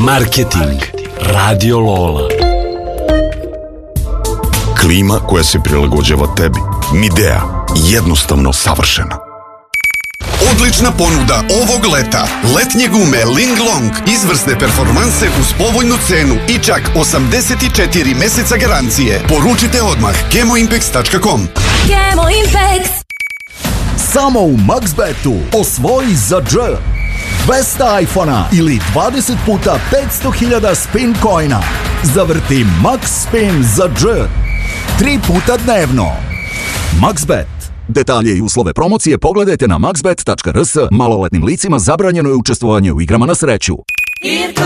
Marketing. Radio Lola. Klima koja se prilagođava tebi. Midea. Jednostavno savršena. Odlična ponuda ovog leta. Letnje gume Linglong. Izvrsne performanse uz povoljnu cenu i čak 84 meseca garancije. Poručite odmah gemoimpex.com. Gemoimpex. Samo u MaxBetu osvoji za dž 200 iPhona ili 20 puta 500.000 spin coina. Zavrti Max Spin za dž 3 puta dnevno. MaxBet. Detalje i uslove promocije pogledajte na maxbet.rs. Maloletnim licima zabranjeno je učestvovanje u igrama na sreću.